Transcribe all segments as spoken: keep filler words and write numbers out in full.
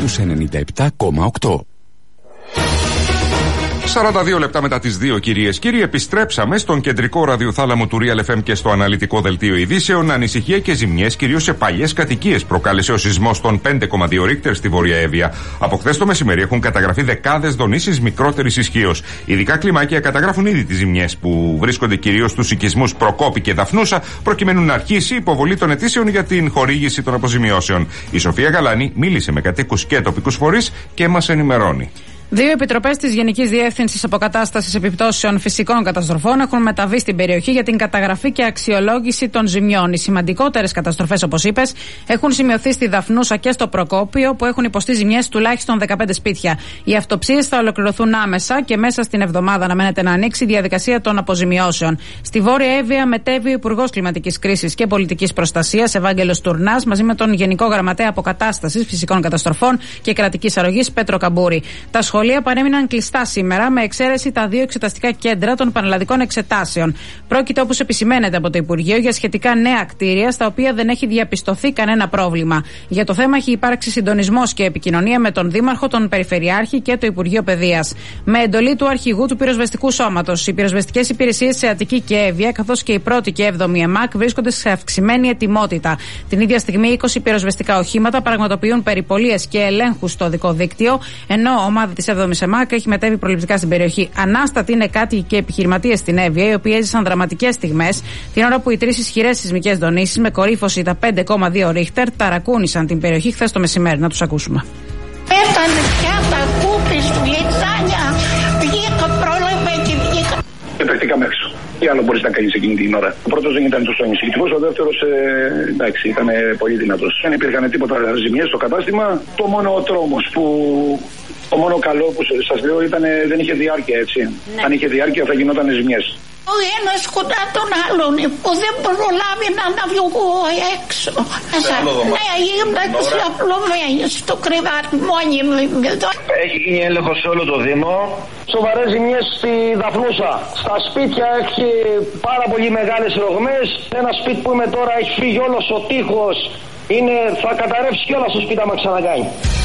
στους ενενήντα επτά κόμμα οκτώ. σαράντα δύο λεπτά μετά τις δύο, κυρίες και κύριοι, επιστρέψαμε στον κεντρικό ραδιοθάλαμο του Real εφ εμ και στο αναλυτικό δελτίο ειδήσεων. Ανησυχία και ζημιές κυρίως σε παλιές κατοικίες προκάλεσε ο σεισμός των πέντε κόμμα δύο Ρίχτερ στη Βόρεια Εύβοια. Από χθες το μεσημέρι έχουν καταγραφεί δεκάδες δονήσεις μικρότερης ισχύως. Ειδικά κλιμάκια καταγράφουν ήδη τις ζημιές που βρίσκονται κυρίως στους οικισμούς Προκόπη και Δαφνούσα, προκειμένου να αρχίσει η υποβολή των αιτήσεων για την χορήγηση των αποζημιώσεων. Η Σοφία Γαλάνη μίλησε με κατοίκους και τοπικούς φορείς και μας ενημερώνει. Δύο επιτροπές της Γενικής Διεύθυνσης Αποκατάστασης Επιπτώσεων Φυσικών Καταστροφών έχουν μεταβεί στην περιοχή για την καταγραφή και αξιολόγηση των ζημιών. Οι σημαντικότερες καταστροφές, όπως είπες, έχουν σημειωθεί στη Δαφνούσα και στο Προκόπιο, που έχουν υποστεί ζημιές τουλάχιστον δεκαπέντε σπίτια. Οι αυτοψίες θα ολοκληρωθούν άμεσα και μέσα στην εβδομάδα αναμένεται να ανοίξει η διαδικασία των αποζημιώσεων. Στη Βόρεια Εύβοια μετέβη ο Υπουργός Κλιματικής Κρίσης και Πολιτικής Προστασίας, Ευάγγελος Τουρνάς, μαζί με τον Γενικό Γραμματέα Αποκατάστασης Φυσικών Καταστροφών και Κρατικής Αρρωγής, Πέτρο Καμπούρη. Τα Τα σχολεία παρέμειναν κλειστά σήμερα, με εξαίρεση τα δύο εξεταστικά κέντρα των πανελλαδικών εξετάσεων. Πρόκειται, όπως επισημαίνεται από το Υπουργείο, για σχετικά νέα κτίρια, στα οποία δεν έχει διαπιστωθεί κανένα πρόβλημα. Για το θέμα έχει υπάρξει συντονισμός και επικοινωνία με τον Δήμαρχο, τον Περιφερειάρχη και το Υπουργείο Παιδείας. Με εντολή του Αρχηγού του Πυροσβεστικού Σώματος, οι πυροσβεστικές υπηρεσίες σε Αττική και Εύβοια, καθώς και η πρώτη και έβδομη ΕΜΑΚ, βρίσκονται σε αυξημένη ετοιμότητα. Την ίδια στιγμή, είκοσι πυροσβεστικά οχήματα πραγματοποιούν περιπολίες και ελέγχους στο οδικό δίκτυο, ενώ ομάδα της έβδομη ΕΜΑΚ έχει μετέβει προληπτικά στην περιοχή. Ανάστατοι είναι κάτοικοι και επιχειρηματίες στην Εύβοια, οι οποίοι έζησαν δραματικές στιγμές την ώρα που οι τρεις ισχυρές σεισμικές δονήσεις με κορύφωση τα πέντε κόμμα δύο Ρίχτερ ταρακούνησαν την περιοχή χθες το μεσημέρι. Να τους ακούσουμε. Έφτανε πια τα κούπη του λιτσάνια. Βγήκα, πρόλαβε και βγήκα. Επεκτήκαμε έξω. Τι άλλο μπορείς να κάνεις εκείνη την ώρα. Ο πρώτος δεν ήταν τόσο ανησυχητικός, ο δεύτερος ε, εντάξει, ήταν πολύ δυνατός. Δεν υπήρχαν τίποτα ζημιές στο κατάστημα. Το μόνο τρόμος που. Το μόνο καλό που σας λέω ήταν δεν είχε διάρκεια, έτσι. Ναι. Αν είχε διάρκεια θα γινόταν ζημιές. Ο ένας κοντά τον άλλον που δεν προλάβει να βγω έξω. Ναι, ήμουν ξαπλωμένη στο κρεβάτι μόνη μου. Έχει γίνει έλεγχο σε όλο το Δήμο. Σοβαρές ζημιές στη Δαφνούσα. Στα σπίτια έχει πάρα πολύ μεγάλες ρογμές. Ένα σπίτι που είμαι τώρα έχει φύγει όλος ο τοίχος. Είναι, θα καταρρεύσει κιόλας το σπίτι άμα ξανακάνει.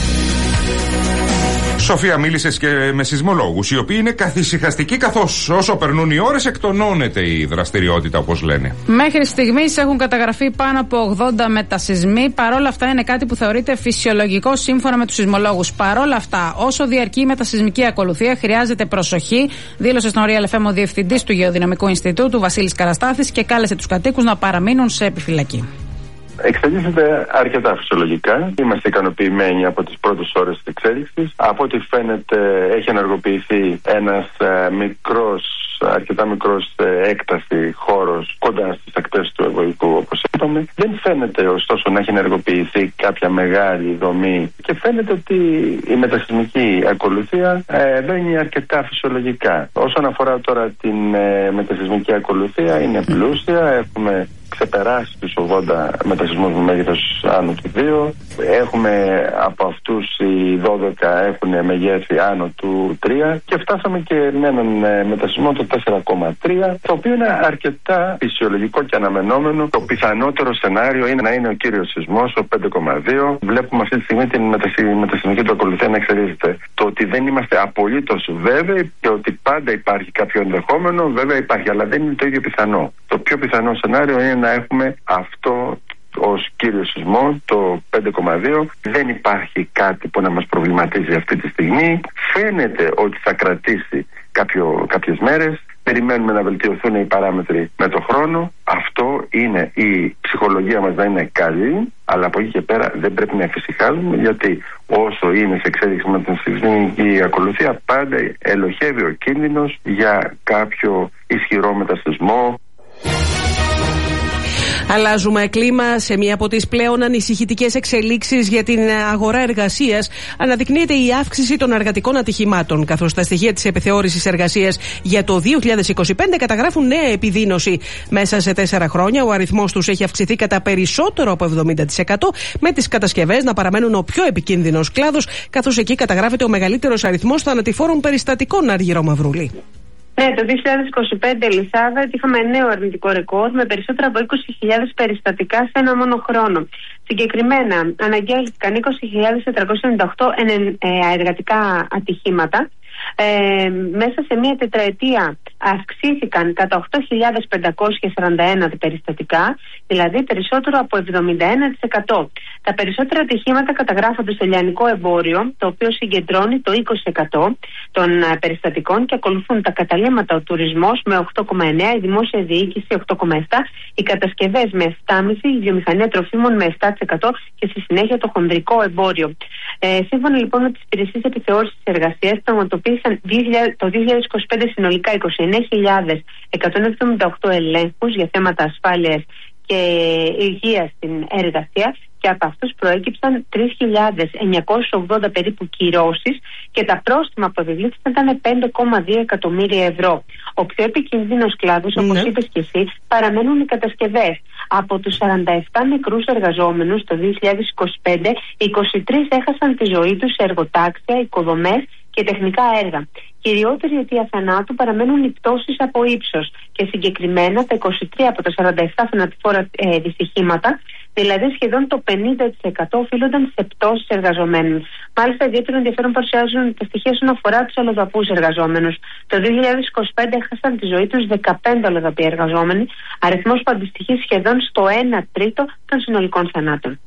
Σοφία, μίλησες και με σεισμολόγους, οι οποίοι είναι καθησυχαστικοί, καθώς όσο περνούν οι ώρες εκτονώνεται η δραστηριότητα, όπως λένε. Μέχρι στιγμής έχουν καταγραφεί πάνω από ογδόντα μετασεισμοί. Παρόλα αυτά, είναι κάτι που θεωρείται φυσιολογικό σύμφωνα με τους σεισμολόγους. Παρόλα αυτά, όσο διαρκεί η μετασεισμική ακολουθία, χρειάζεται προσοχή, δήλωσε στον Real εφ εμ ο Διευθυντής του Γεωδυναμικού Ινστιτούτου, Βασίλης Καραστάθης, και κάλεσε τους κατοίκους να παραμείνουν σε επιφυλακή. Εξελίσσεται αρκετά φυσιολογικά. Είμαστε ικανοποιημένοι από τις πρώτες ώρες της εξέλιξης. Από ό,τι φαίνεται έχει ενεργοποιηθεί ένας ε, μικρός, αρκετά μικρός ε, έκταση χώρος κοντά στις ακτές του Ευωικού, όπως είπαμε. Δεν φαίνεται ωστόσο να έχει ενεργοποιηθεί κάποια μεγάλη δομή και φαίνεται ότι η μετασεισμική ακολουθία ε, μπαίνει αρκετά φυσιολογικά. Όσον αφορά τώρα την ε, μετασεισμική ακολουθία, είναι πλούσια. Έχουμε ξεπεράσει τους ογδόντα μετασεισμούς με μέγεθος άνω του δύο. Έχουμε από αυτούς οι δώδεκα έχουν μεγέθη άνω του τρία και φτάσαμε και με έναν μετασεισμό το τέσσερα κόμμα τρία, το οποίο είναι αρκετά φυσιολογικό και αναμενόμενο. Το πιθανότερο σενάριο είναι να είναι ο κύριος σεισμός, ο πέντε κόμμα δύο. Βλέπουμε αυτή τη στιγμή την μετασεισμική του ακολουθία να εξελίσσεται. Το ότι δεν είμαστε απολύτως βέβαιοι και ότι πάντα υπάρχει κάποιο ενδεχόμενο, βέβαια υπάρχει, αλλά δεν είναι το ίδιο πιθανό. Το πιο πιθανό σενάριο είναι να έχουμε αυτό ως κύριο σεισμό, το πέντε κόμμα δύο. Δεν υπάρχει κάτι που να μας προβληματίζει αυτή τη στιγμή. Φαίνεται ότι θα κρατήσει κάποιο, κάποιες μέρες. Περιμένουμε να βελτιωθούν οι παράμετροι με το χρόνο. Αυτό είναι η ψυχολογία μας να είναι καλή, αλλά από εκεί και πέρα δεν πρέπει να εφησυχάζουμε, γιατί όσο είναι σε εξέλιξη με την σεισμική ακολουθία, πάντα ελοχεύει ο κίνδυνος για κάποιο ισχυρό μετασεισμό. Αλλάζουμε κλίμα σε μία από τις πλέον ανησυχητικές εξελίξεις για την αγορά εργασίας. Αναδεικνύεται η αύξηση των εργατικών ατυχημάτων, καθώς τα στοιχεία της επιθεώρησης εργασίας για το δύο χιλιάδες είκοσι πέντε καταγράφουν νέα επιδείνωση. Μέσα σε τέσσερα χρόνια ο αριθμός τους έχει αυξηθεί κατά περισσότερο από εβδομήντα τοις εκατό, με τις κατασκευές να παραμένουν ο πιο επικίνδυνος κλάδος, καθώς εκεί καταγράφεται ο μεγαλύτερος αριθμός θανατηφόρων περιστατικών, Αργυρό Μαυρούλη. Ναι, το δύο χιλιάδες είκοσι πέντε, Ελισάβετ, είχαμε νέο αρνητικό ρεκόρ με περισσότερα από είκοσι χιλιάδες περιστατικά σε ένα μόνο χρόνο. Συγκεκριμένα, αναγγέλθηκαν είκοσι χιλιάδες τετρακόσια ενενήντα οκτώ εργατικά ατυχήματα. Ε, μέσα σε μία τετραετία αυξήθηκαν κατά οκτώ χιλιάδες πεντακόσια σαράντα ένα περιστατικά, δηλαδή περισσότερο από εβδομήντα ένα τοις εκατό. Τα περισσότερα ατυχήματα καταγράφονται στο λιανικό εμπόριο, το οποίο συγκεντρώνει το είκοσι τοις εκατό των περιστατικών, και ακολουθούν τα καταλύματα, ο τουρισμός με οκτώ κόμμα εννέα, η δημόσια διοίκηση οκτώ κόμμα επτά, οι κατασκευές με επτά κόμμα πέντε, η βιομηχανία τροφίμων με επτά τοις εκατό και στη συνέχεια το χονδρικό εμπόριο. Ε, σύμφωνα λοιπόν με τις υπηρεσίες επιθεώρησης της εργασίας, πραγματοποίησαν το δύο χιλιάδες είκοσι πέντε συνολικά είκοσι εννέα χιλιάδες εκατόν εβδομήντα οκτώ ελέγχους για θέματα ασφάλειας και υγείας στην εργασία, και από αυτούς προέκυψαν τρεις χιλιάδες εννιακόσιες ογδόντα περίπου κυρώσεις, και τα πρόστιμα που επιβλήθηκαν ήταν πέντε κόμμα δύο εκατομμύρια ευρώ. Ο πιο επικίνδυνος κλάδος, όπως ναι. είπες και εσύ, παραμένουν οι κατασκευές. Από τους σαράντα επτά νεκρούς εργαζόμενους το δύο χιλιάδες είκοσι πέντε, είκοσι τρεις έχασαν τη ζωή τους σε εργοτάξια, οικοδομές και τεχνικά έργα. Κυριότερη αιτία θανάτου παραμένουν οι πτώσεις από ύψος, και συγκεκριμένα τα είκοσι τρία από τα σαράντα επτά θανατηφόρα ε, δυστυχήματα, δηλαδή σχεδόν το πενήντα τοις εκατό, οφείλονταν σε πτώσεις εργαζομένων. Μάλιστα, ιδιαίτερο ενδιαφέρον παρουσιάζουν τα στοιχεία όσον αφορά τους αλλοδαπούς εργαζόμενους. Το δύο χιλιάδες είκοσι πέντε έχασαν τη ζωή τους δεκαπέντε αλλοδαποί εργαζόμενοι, αριθμός που αντιστοιχεί σχεδόν στο ένα τρίτο των συνολικών θανάτων.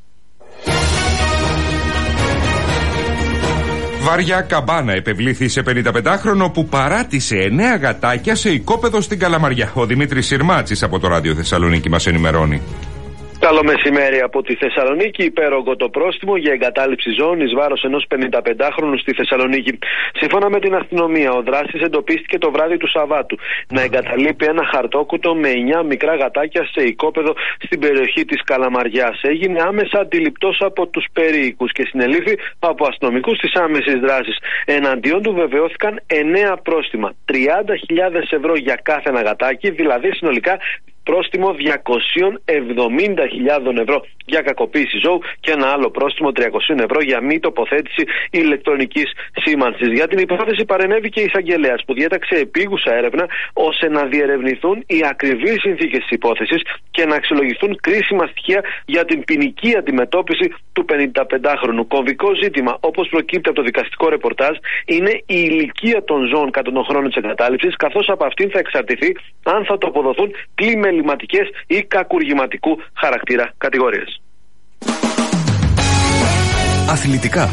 Βαριά καμπάνα επευλήθη σε πενηνταπεντάχρονο που παράτησε εννέα γατάκια σε οικόπεδο στην Καλαμαριά. Ο Δημήτρης Συρμάτσης από το Ράδιο Θεσσαλονίκη μας ενημερώνει. Καλό μεσημέρι από τη Θεσσαλονίκη. Υπέρογκο το πρόστιμο για εγκατάλειψη ζώων εις βάρος ενός πενηνταπεντάχρονου στη Θεσσαλονίκη. Σύμφωνα με την αστυνομία, ο δράστης εντοπίστηκε το βράδυ του Σαββάτου να εγκαταλείπει ένα χαρτόκουτο με εννέα μικρά γατάκια σε οικόπεδο στην περιοχή της Καλαμαριάς. Έγινε άμεσα αντιληπτός από τους περίοικους και συνελήφθη από αστυνομικούς της άμεσης δράσης. Εναντίον του βεβαιώθηκαν εννέα πρόστιμα, τριάντα χιλιάδες ευρώ για κάθε ένα γατάκι, δηλαδή συνολικά πρόστιμο διακόσιες εβδομήντα χιλιάδες ευρώ για κακοποίηση ζώου και ένα άλλο πρόστιμο τριακόσια ευρώ για μη τοποθέτηση ηλεκτρονικής σήμανσης. Για την υπόθεση παρενέβη και η εισαγγελέας, που διέταξε επίγουσα έρευνα ώστε να διερευνηθούν οι ακριβείς συνθήκες της υπόθεσης και να αξιολογηθούν κρίσιμα στοιχεία για την ποινική αντιμετώπιση του πενηνταπεντάχρονου. Κομβικό ζήτημα, όπως προκύπτει από το δικαστικό ρεπορτάζ, είναι η ηλικία των ζώων κατά τον χρόνο της εγκατάλειψης, καθώς από αυτήν θα εξαρτηθεί αν θα το αποδοθούν πλημεληματικές ή κακουργηματικού χαρακτήρα κατηγορίες. Αθλητικά.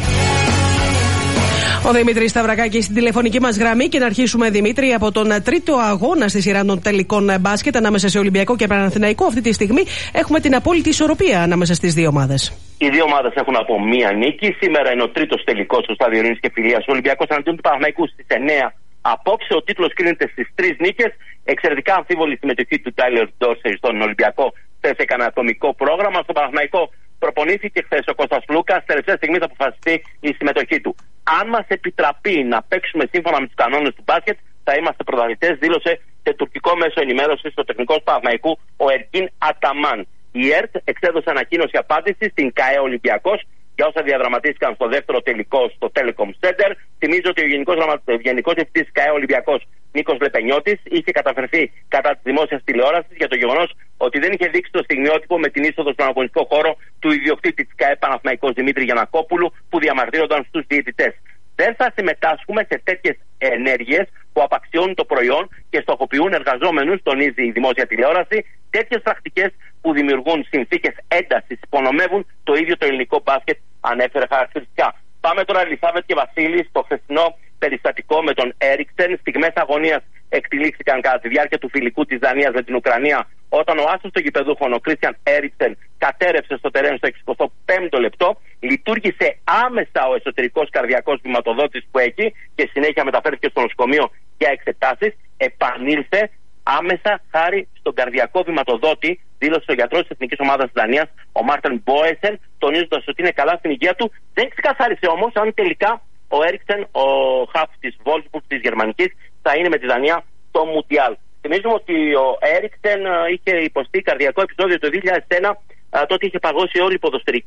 Ο Δημήτρης Σταυρακάκης στην τηλεφωνική μας γραμμή, και να αρχίσουμε, Δημήτρη, από τον τρίτο αγώνα στη σειρά των τελικών μπάσκετ ανάμεσα σε Ολυμπιακό και Παναθηναϊκό. Αυτή τη στιγμή έχουμε την απόλυτη ισορροπία ανάμεσα στις δύο ομάδες. Οι δύο ομάδες έχουν από μία νίκη. Σήμερα είναι ο τρίτος τελικός στο Στάδιο Ειρήνης και Φιλίας. Ο Ολυμπιακός εναντίον του Παναθηναϊκού στις εννέα. Απόψε ο τίτλος κρίνεται στις τρεις νίκες. Εξαιρετικά αμφίβολη συμμετοχή του Τάιλερ Ντόρσεϊ στον Ολυμπιακό. Χθες έκανε ατομικό πρόγραμμα. Στο Παναθηναϊκό προπονήθηκε χθες ο Κώστας Λούκας. Τελευταία στιγμή θα αποφασιστεί η συμμετοχή του. Αν μας επιτραπεί να παίξουμε σύμφωνα με τους κανόνες του μπάσκετ, θα είμαστε πρωταθλητές, δήλωσε σε τουρκικό μέσο ενημέρωσης στο τεχνικό του Παναθηναϊκού ο Ερκίν Αταμάν. Η ΕΡΤ εξέδωσε ανακοίνωση απάντηση στην ΚΑΕ Ολυμπιακός για όσα διαδραματίστηκαν στο δεύτερο τελικό στο Telecom Center. Θυμίζω ότι ο Γενικός, Γενικός Διευθυντής της ΚΑΕ Ολυμπιακός, Νίκος Λεπενιώτης, είχε καταφερθεί κατά της δημόσιας τηλεόρασης για το γεγονός ότι δεν είχε δείξει το στιγμιότυπο με την είσοδο στον αγωνιστικό χώρο του ιδιοκτήτη της ΚΑΕ Παναθηναϊκός Δημήτρη Γιαννακόπουλου, που διαμαρτύρονταν στους διαιτητές. Δεν θα συμμετάσχουμε σε τέτοιες ενέργειες που απαξιώνουν το προϊόν και στοχοποιούν εργαζόμενους, τονίζει η δημόσια τηλεόραση. Τέτοιες πρακτικές που δημιουργούν συνθήκες έντασης υπονομεύουν το ίδιο το ελληνικό μπάσκετ, ανέφερε χαρακτηριστικά. Πάμε τώρα, Ελισάβετ και Βασίλη, στο χθεσινό περιστατικό με τον Έριξεν. Στιγμές αγωνίας εκτελήχθηκαν κατά τη διάρκεια του φιλικού της Δανίας με την Ουκρανία, όταν ο άσος των γηπεδούχων, ο Κρίστιαν Έριξεν, κατέρευσε στο τερέν στο εξηκοστό πέμπτο λεπτό. Λειτουργήσε άμεσα ο εσωτερικός καρδιακός βηματοδότης που έχει και συνέχεια μεταφέρθηκε στο νοσοκομείο για εξετάσεις. Επανήλθε άμεσα χάρη στον καρδιακό βηματοδότη, δήλωσε ο γιατρός της Εθνικής Ομάδας της Δανίας, ο Μάρτεν Μπόεσεν, τονίζοντας ότι είναι καλά στην υγεία του. Δεν ξεκαθάρισε όμως αν τελικά ο Έριξεν, ο χαφ της Wolfsburg της Γερμανικής, θα είναι με τη Δανία στο Μουντιάλ. Θυμίζουμε ότι ο Έριξεν είχε υποστεί καρδιακό επεισόδιο το δύο χιλιάδες ένα. Τότε είχε παγώσει όλη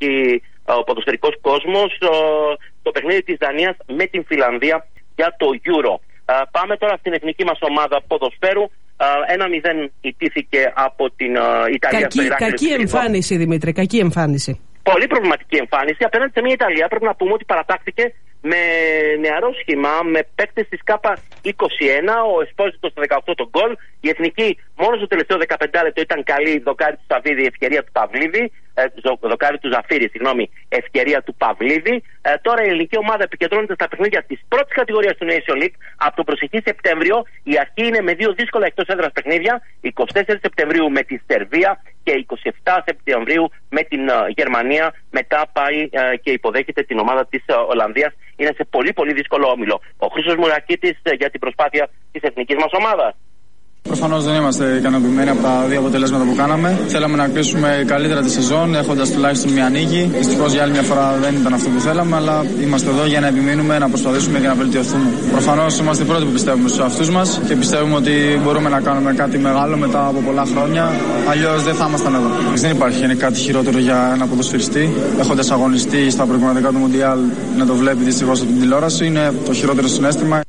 ο ποδοσφαιρικός κόσμος το παιχνίδι της Δανίας με την Φιλανδία για το Euro. Πάμε τώρα στην εθνική μας ομάδα ποδοσφαίρου. ένα μηδέν ιτήθηκε από την Ιταλία. Κακή, στο κακή εμφάνιση, Δημήτρη, κακή εμφάνιση. Πολύ προβληματική εμφάνιση. Απέναντι σε μια Ιταλία πρέπει να πούμε ότι παρατάχθηκε με νεαρό σχήμα, με παίκτες της ΚΑΠΑ είκοσι ένα, ο Εσπόζητος στο δεκαοκτώ τον γκολ. Η εθνική μόνο στο τελευταίο δεκαπέντε λεπτό ήταν καλή, δοκάρι του Σαββίδη, ευκαιρία του Παυλίδη. Ε, δοκάρι του Ζαφύρη, συγγνώμη, ευκαιρία του Παυλίδη. Ε, τώρα η ελληνική ομάδα επικεντρώνεται στα παιχνίδια της πρώτης κατηγορίας του Nation League από τον προσεχή Σεπτέμβριο. Η αρχή είναι με δύο δύσκολα εκτός έδρας παιχνίδια, εικοστή τέταρτη Σεπτεμβρίου με τη Σερβία και εικοστή εβδόμη Σεπτεμβρίου με την uh, Γερμανία. Μετά πάει uh, και υποδέχεται την ομάδα της uh, Ολλανδίας. Είναι σε πολύ πολύ δύσκολο όμιλο. Ο Χρήστος Μουρακίτης uh, για την προσπάθεια της εθνικής μας ομάδας. Προφανώς δεν είμαστε ικανοποιημένοι από τα δύο αποτελέσματα που κάναμε. Θέλαμε να κλείσουμε καλύτερα τη σεζόν, έχοντας τουλάχιστον μια νίκη. Δυστυχώς για άλλη μια φορά δεν ήταν αυτό που θέλαμε, αλλά είμαστε εδώ για να επιμείνουμε, να προσπαθήσουμε και να βελτιωθούμε. Προφανώς είμαστε οι πρώτοι που πιστεύουμε στους εαυτούς μας και πιστεύουμε ότι μπορούμε να κάνουμε κάτι μεγάλο μετά από πολλά χρόνια. Αλλιώς δεν θα ήμασταν εδώ. Δεν υπάρχει κάτι χειρότερο για ένα ποδοσφαιριστή. Έχοντας αγωνιστεί στα προηγούμενα του Μουντιάλ, να το βλέπει δυστυχώς από την τηλεόραση είναι το χειρότερο συναίσθημα.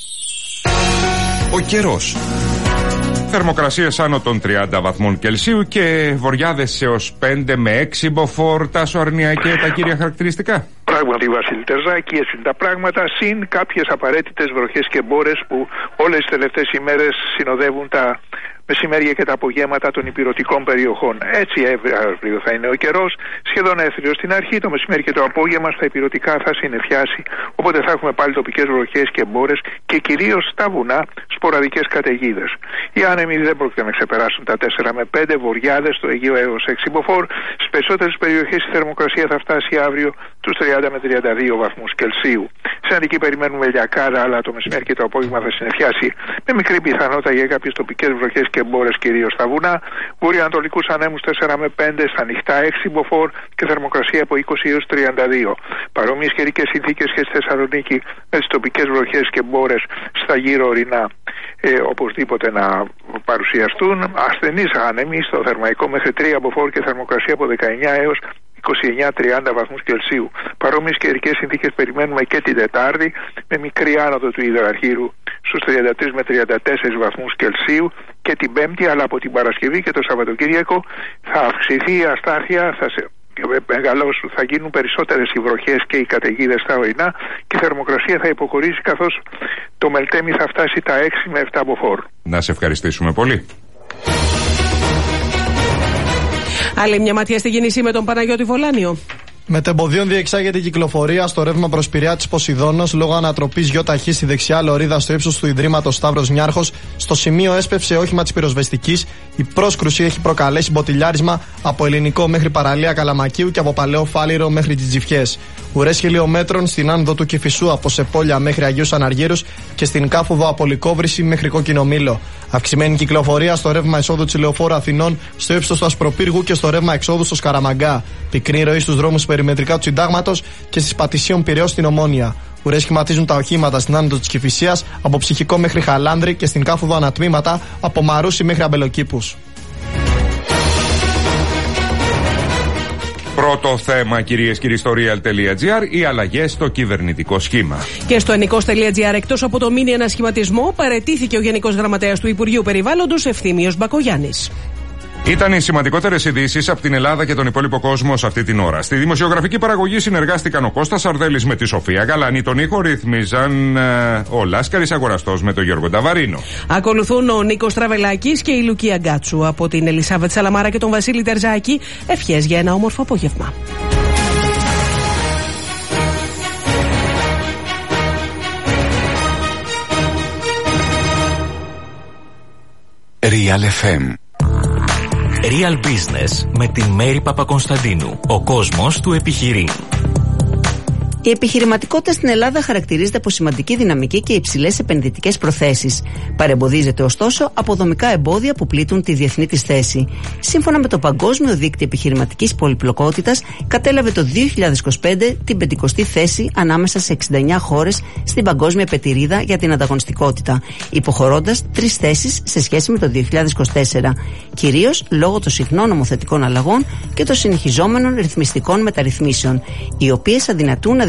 Ο καιρός. Θερμοκρασίες άνω των τριάντα βαθμών Κελσίου και βοριάδες έως πέντε με έξι μποφόρ. Τάσο Αρνία και τα κύρια χαρακτηριστικά. Πράγματι, Βασίλη Τερζάκη, έτσι είναι τα πράγματα. Συν κάποιες απαραίτητες βροχές και μπόρες που όλες τις τελευταίες ημέρες συνοδεύουν τα μεσημέρια και τα απογέματα των ηπειρωτικών περιοχών. Έτσι αύριο θα είναι ο καιρός, σχεδόν έθριος στην αρχή, το μεσημέρι και το απόγευμα στα ηπειρωτικά θα συννεφιάσει, οπότε θα έχουμε πάλι τοπικές βροχές και μπόρες και κυρίως στα βουνά σποραδικές καταιγίδες. Οι άνεμοι δεν πρόκειται να ξεπεράσουν τα τέσσερα με πέντε, βοριάδες στο Αιγαίο έως έξι μποφόρ. Στις περισσότερες περιοχές η θερμοκρασία θα φτάσει αύριο τους τριάντα με τριάντα δύο βαθμούς Κελσίου. Στην Αττική περιμένουμε λιακάρα, αλλά το μεσημέρι και το απόγευμα θα συννεφιάσει με μικρή πιθανότητα για κάποιες τοπικές βροχές και μπόρες κυρίως στα βουνά. Βορειοανατολικούς ανέμους τέσσερα με πέντε, στα νυχτά έξι μποφόρ και θερμοκρασία από είκοσι έως τριάντα δύο. Παρόμοιες καιρικές συνθήκες και στη Θεσσαλονίκη με τις τοπικές βροχές και μπόρες στα γύρω ορεινά ε, οπωσδήποτε να παρουσιαστούν. Ασθενείς άνεμοι στο Θερμαϊκό μέχρι τρία μποφόρ και θερμοκρασία από δεκαεννιά έως είκοσι εννιά με τριάντα βαθμούς Κελσίου. Παρόμοιες καιρικές συνθήκες περιμένουμε και την Τετάρτη με μικρή άνοδο του υδραργύρου στους τριάντα τρεις με τριάντα τέσσερις βαθμούς Κελσίου και την Πέμπτη, αλλά από την Παρασκευή και το Σαββατοκύριακο θα αυξηθεί η αστάθεια, θα σε... μεγαλώσουν, θα γίνουν περισσότερες οι βροχές και οι καταιγίδες στα ορεινά και η θερμοκρασία θα υποχωρήσει, καθώς το Μελτέμι θα φτάσει τα έξι με επτά μποφόρ. Να σε ευχαριστήσουμε πολύ. Άλλη μια ματιά στη κίνηση με τον Παναγιώτη Βολάνιο. Μετεμποδίων διεξάγεται η κυκλοφορία στο ρεύμα προς Πειραιά της Ποσειδώνος λόγω ανατροπής γιοταχή στη δεξιά λωρίδα στο ύψος του Ιδρύματος Σταύρος Νιάρχος. Στο σημείο έσπευσε όχημα της πυροσβεστικής. Η πρόσκρουση έχει προκαλέσει μποτιλιάρισμα από Ελληνικό μέχρι παραλία Καλαμακίου και από Παλαιό Φάληρο μέχρι τις Τζιφιές. Ουρές χιλιομέτρων στην άνοδο του Κηφισού από Σεπόλια μέχρι Αγίους Αναργύρους και στην Κάφουδο από Λυκόβρηση μέχρι Κόκκινο Μήλο. Αυξημένη κυκλοφορία στο ρεύμα εισόδου της Λεωφόρου Αθηνών στο ύψος του Ασπροπύργου και στο ρεύμα εξόδου στο Σκαραμαγκά. Πυκνή ροή στους δρόμους περιμετρικά του Συντάγματος και στις Πατησίων Πειραιώς στην Ομόνια. Ουρές σχηματίζουν τα οχήματα στην άνοδο της Κηφισίας από Ψυχικό μέχρι Χαλάνδρη και στην Κάφουδο ανατμήματα από Μαρούσι μέχρι Αμπελοκήπους. Πρώτο θέμα, κυρίες και κύριοι, στο real.gr, οι αλλαγές στο κυβερνητικό σχήμα. Και στο ενικός.gr, εκτός από το μίνι ανασχηματισμό, παραιτήθηκε ο Γενικός Γραμματέας του Υπουργείου Περιβάλλοντος, Ευθύμιος Μπακογιάννης. Ήταν οι σημαντικότερες ειδήσεις από την Ελλάδα και τον υπόλοιπο κόσμο σε αυτή την ώρα. Στη δημοσιογραφική παραγωγή συνεργάστηκαν ο Κώστας Αρδέλης με τη Σοφία Γαλάνη. Τον ήχο ρυθμίζαν ε, ο Λάσκαρης Αγοραστός με τον Γιώργο Νταβαρίνο. Ακολουθούν ο Νίκος Τραβελάκης και η Λουκία Γκάτσου. Από την Ελισάβετ Σαλαμάρα και τον Βασίλη Τερζάκη, ευχές για ένα όμορφο απόγευμα. Real εφ εμ. Real Business με την Μέρη Παπακονσταντίνου. Ο κόσμος του επιχειρεί. Η επιχειρηματικότητα στην Ελλάδα χαρακτηρίζεται από σημαντική δυναμική και υψηλές επενδυτικές προθέσεις. Παρεμποδίζεται ωστόσο από δομικά εμπόδια που πλήττουν τη διεθνή της θέση. Σύμφωνα με το Παγκόσμιο Δίκτυο Επιχειρηματικής Πολυπλοκότητας, κατέλαβε το δύο χιλιάδες είκοσι πέντε την πεντηκοστή θέση ανάμεσα σε εξήντα εννιά χώρες στην παγκόσμια πετηρίδα για την ανταγωνιστικότητα, υποχωρώντας τρεις θέσεις σε σχέση με το δύο χιλιάδες είκοσι τέσσερα. Κυρίως λόγω των συχνών νομοθετικών αλλαγών και των συνεχιζόμενων ρυθμιστικών μεταρρυθμίσεων, οι οποίες αδυνατούν να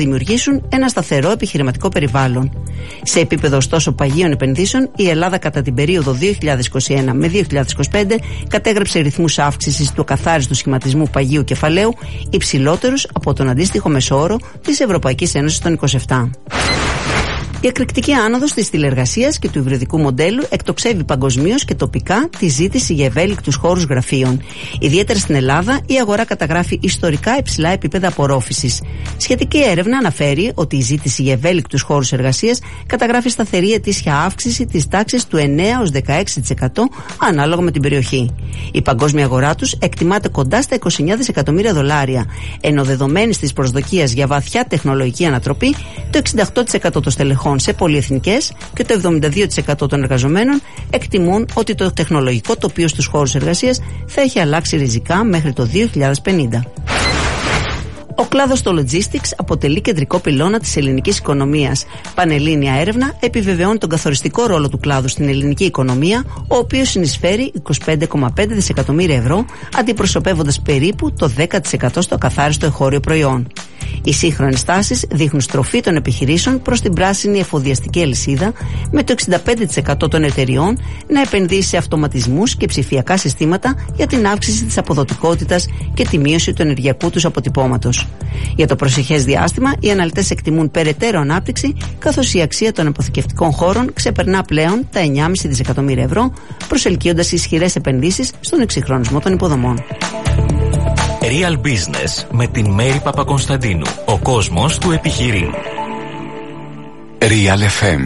δημιουργήσουν ένα σταθερό επιχειρηματικό περιβάλλον. Σε επίπεδο ωστόσο παγίων επενδύσεων, η Ελλάδα κατά την περίοδο δύο χιλιάδες είκοσι ένα με δύο χιλιάδες είκοσι πέντε κατέγραψε ρυθμούς αύξησης του ακαθάριστου σχηματισμού παγίου κεφαλαίου υψηλότερους από τον αντίστοιχο μεσόωρο της Ευρωπαϊκής Ένωσης των είκοσι επτά. Η εκρηκτική άνοδος της τηλεργασίας και του υβριδικού μοντέλου εκτοξεύει παγκοσμίως και τοπικά τη ζήτηση για ευέλικτους χώρους γραφείων. Ιδιαίτερα στην Ελλάδα, η αγορά καταγράφει ιστορικά υψηλά επίπεδα απορρόφησης. Σχετική έρευνα αναφέρει ότι η ζήτηση για ευέλικτους χώρους εργασίας καταγράφει σταθερή ετήσια αύξηση της τάξης του εννέα έως δεκαέξι τοις εκατό ανάλογα με την περιοχή. Η παγκόσμια αγορά τους εκτιμάται κοντά στα είκοσι εννέα δισεκατομμύρια δολάρια, ενώ δεδομένης της προσδοκίας για βαθιά τεχνολογική ανατροπή, το εξήντα οκτώ τοις εκατό των στελεχών σε πολυεθνικές και το εβδομήντα δύο τοις εκατό των εργαζομένων εκτιμούν ότι το τεχνολογικό τοπίο στους χώρους εργασίας θα έχει αλλάξει ριζικά μέχρι το δύο χιλιάδες πενήντα. Ο κλάδος του logistics αποτελεί κεντρικό πυλώνα της ελληνικής οικονομίας. Πανελλήνια έρευνα επιβεβαιώνει τον καθοριστικό ρόλο του κλάδου στην ελληνική οικονομία, ο οποίος συνεισφέρει είκοσι πέντε κόμμα πέντε δισεκατομμύρια ευρώ, αντιπροσωπεύοντας περίπου το δέκα τοις εκατό στο ακαθάριστο εγχώριο προϊόν. Οι σύγχρονες τάσεις δείχνουν στροφή των επιχειρήσεων προς την πράσινη εφοδιαστική αλυσίδα, με το εξήντα πέντε τοις εκατό των εταιριών να επενδύσει σε αυτοματισμούς και ψηφιακά συστήματα για την αύξηση της αποδοτικότητας και τη μείωση του ενεργειακού τους αποτυπώματος. Για το προσεχές διάστημα, οι αναλυτές εκτιμούν περαιτέρω ανάπτυξη, καθώς η αξία των αποθηκευτικών χώρων ξεπερνά πλέον τα εννιά κόμμα πέντε δισεκατομμύρια ευρώ, προσελκύοντας ισχυρές επενδύσεις στον εξυγχρονισμό των υποδομών. Real Business με την Μέρη Παπακονσταντίνου. Ο κόσμος του επιχειρεί. Real εφ εμ.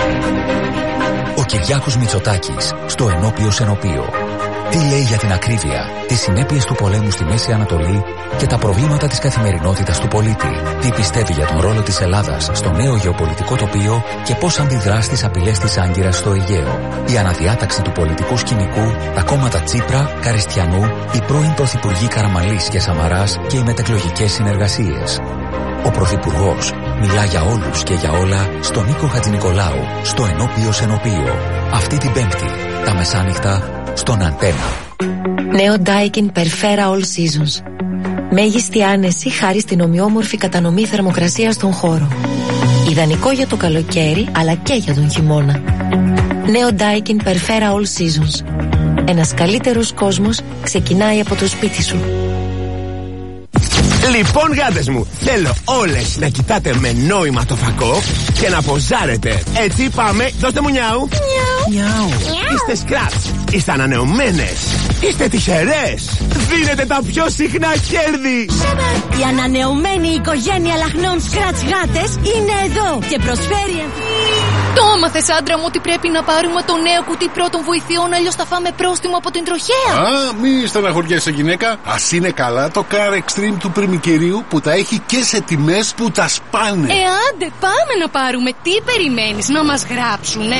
Ο Κυριάκος Μητσοτάκης στο Ενώπιο Ενωπίο. Τι λέει για την ακρίβεια, τις συνέπειες του πολέμου στη Μέση Ανατολή και τα προβλήματα της καθημερινότητας του πολίτη. Τι πιστεύει για τον ρόλο της Ελλάδας στο νέο γεωπολιτικό τοπίο και πώς αντιδρά στις απειλές της Άγκυρας στο Αιγαίο. Η αναδιάταξη του πολιτικού σκηνικού, τα κόμματα Τσίπρα, Καριστιανού, οι πρώην πρωθυπουργοί Καραμαλής και Σαμαράς και οι μετεκλογικές συνεργασίες. Ο Πρωθυπουργός μιλά για όλους και για όλα στον Νίκο Χατζηνικολάου, στο Ενώπιο Ενωπίο. Αυτή την Πέμπτη, τα μεσάνυχτα, στον Αντένα. Νέο Daikin Perfera All Seasons. Μέγιστη άνεση χάρη στην ομοιόμορφη κατανομή θερμοκρασίας στον χώρο. Ιδανικό για το καλοκαίρι, αλλά και για τον χειμώνα. Νέο Daikin Perfera All Seasons. Ένας καλύτερος κόσμος ξεκινάει από το σπίτι σου. Λοιπόν, γάτες μου, θέλω όλες να κοιτάτε με νόημα το φακό και να ποζάρετε. Έτσι πάμε, δώστε μου νιάου. Νιάου. Είστε σκράτς, είστε ανανεωμένες, είστε τυχερές. Δίνετε τα πιο συχνά κέρδη. Η ανανεωμένη οικογένεια λαχνών σκράτς γάτες είναι εδώ και προσφέρει. Το έμαθες, άντρα μου, ότι πρέπει να πάρουμε το νέο κουτί πρώτων βοηθειών, αλλιώς θα φάμε πρόστιμο από την τροχέα. Α, μη στεναχωριέσαι, γυναίκα. Ας είναι καλά το Car Extreme του πριμικυρίου που τα έχει και σε τιμές που τα σπάνε. Ε, άντε, πάμε να πάρουμε. Τι περιμένεις, να μας γράψουνε?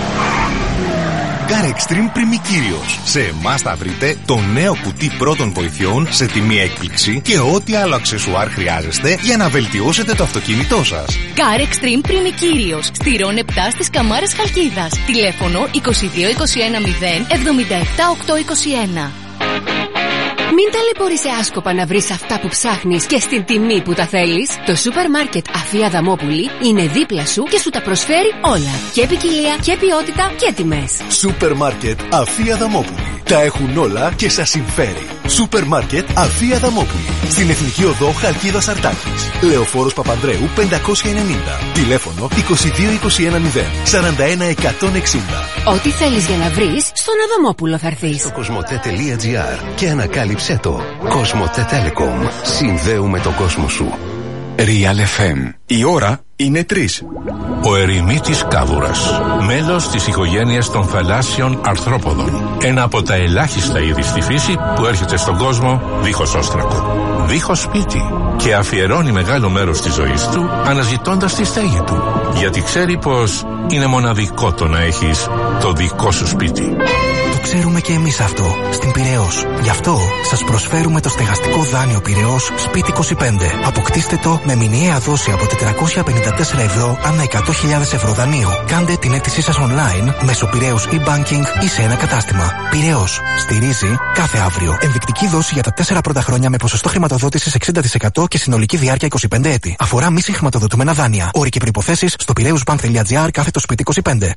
Car Extreme Πριμικύριος. Σε εμάς θα βρείτε το νέο κουτί πρώτων βοηθειών σε τιμή έκπληξη και ό,τι άλλο αξεσουάρ χρειάζεστε για να βελτιώσετε το αυτοκίνητό σας. Car Extreme Πριμικύριος. Στηρών επτά στις Καμάρες Χαλκίδας. Τηλέφωνο είκοσι δύο είκοσι ένα μηδέν εβδομήντα επτά οκτακόσια είκοσι ένα. Μην ταλαιπωρείσαι άσκοπα να βρεις αυτά που ψάχνεις και στην τιμή που τα θέλεις. Το σούπερ μάρκετ Αφία Αδαμόπουλη είναι δίπλα σου και σου τα προσφέρει όλα. Και ποικιλία και ποιότητα και τιμές. Σούπερ μάρκετ Αφία Αδαμόπουλη. Τα έχουν όλα και σας συμφέρει. Σούπερ μάρκετ Αφία Αδαμόπουλη. Στην Εθνική Οδό Χαλκίδας Αρτάκης. Λεωφόρος Παπανδρέου πεντακόσια ενενήντα. Τηλέφωνο είκοσι δύο είκοσι ένα μηδέν σαράντα ένα εκατόν εξήντα. Ό,τι θέλεις για να βρεις, στον Αδαμόπουλο θα έρθεις. Στο κοσμοτέ.gr και ανακάλυψέ το. Κοσμοτέ Telecom. Συνδέουμε τον κόσμο σου. Real εφ εμ. Η ώρα είναι τρεις. Ο ερημίτης κάβουρας, μέλος της οικογένειας των θαλάσσιων αρθρόποδων. Ένα από τα ελάχιστα είδη στη φύση που έρχεται στον κόσμο δίχως όστρακο, δίχως σπίτι και αφιερώνει μεγάλο μέρος της ζωής του αναζητώντας τη στέγη του. Γιατί ξέρει πως είναι μοναδικό το να έχεις το δικό σου σπίτι. Το ξέρουμε και εμείς αυτό στην Πειραιώς. Γι' αυτό σας προσφέρουμε το στεγαστικό δάνειο Πειραιώς Σπίτι είκοσι πέντε. Αποκτήστε το με μηνιαία δόση από τετρακόσια πενήντα τέσσερα ευρώ ανά εκατό χιλιάδες ευρώ δανείου. Κάντε την αίτησή σας online μέσω Πειραιώς e-banking ή σε ένα κατάστημα. Πειραιώς. Στηρίζει κάθε αύριο. Ενδεικτική δόση για τα τέσσερα πρώτα χρόνια με ποσοστό χρηματοδότησης εξήντα τοις εκατό και συνολική διάρκεια είκοσι πέντε έτη. Αφορά μη συγχρηματοδοτούμενα δάνεια. Όροι και προϋποθέσεις στο πειραιούσbank.gr κάθετο σπίτι είκοσι πέντε.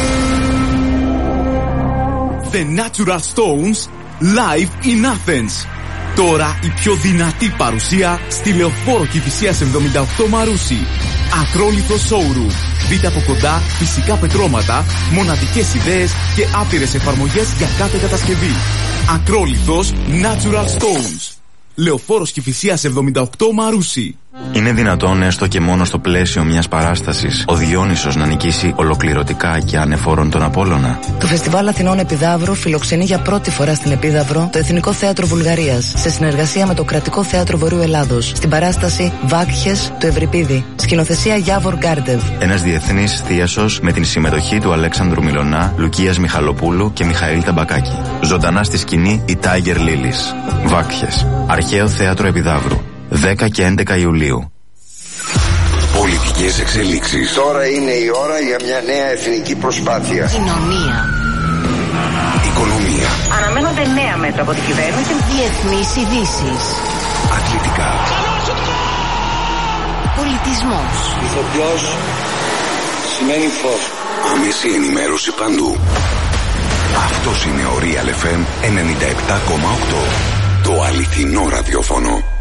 The Natural Stones live in Athens. Τώρα η πιο δυνατή παρουσία στη Λεωφόρο Κηφισίας εβδομήντα οκτώ Μαρούσι. Ακρόλιθο showroom. Δείτε από κοντά φυσικά πετρώματα, μοναδικές ιδέες και άπειρες εφαρμογές για κάθε κατασκευή. Ακρόλιθος Natural Stones. Λεωφόρος Κηφισίας εβδομήντα οκτώ Μαρούσι. Είναι δυνατόν έστω και μόνο στο πλαίσιο μιας παράστασης ο Διόνυσος να νικήσει ολοκληρωτικά και ανεφόρον τον Απόλλωνα? Το Φεστιβάλ Αθηνών Επιδαύρου φιλοξενεί για πρώτη φορά στην Επίδαυρο το Εθνικό Θέατρο Βουλγαρίας σε συνεργασία με το Κρατικό Θέατρο Βορείου Ελλάδος στην παράσταση Βάκχες του Ευρυπίδη. Σκηνοθεσία Γιάβορ Γκάρντεβ. Ένας διεθνής θίασος με την συμμετοχή του Αλέξανδρου Μιλωνά, Λουκίας Μιχαλοπούλου και Μιχαήλ Ταμπακάκη. Ζωντανά στη σκηνή η Τάιγερ Λίλης. Βάκχες. Αρχαίο Θέατρο Επιδαύρου. δέκα και έντεκα Ιουλίου. Πολιτικές εξελίξεις. Τώρα είναι η ώρα για μια νέα εθνική προσπάθεια. Κοινωνία. Οικονομία. Αναμένονται νέα μέτρα από την κυβέρνηση. Διεθνείς ειδήσεις. Αθλητικά. Πολιτισμός. Ηθοποιός σημαίνει φως. Άμεση ενημέρωση παντού. Αυτός είναι ο Real εφ εμ ενενήντα επτά κόμμα οκτώ. Το αληθινό ραδιόφωνο.